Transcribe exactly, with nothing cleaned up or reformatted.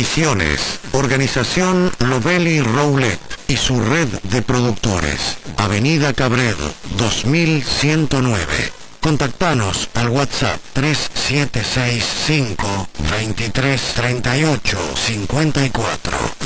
Ediciones, Organización Lovelli Rowlett y su red de productores. Avenida Cabredo, dos mil ciento nueve. Contactanos al WhatsApp tres siete seis cinco, veintitrés, treinta y ocho, cincuenta y cuatro.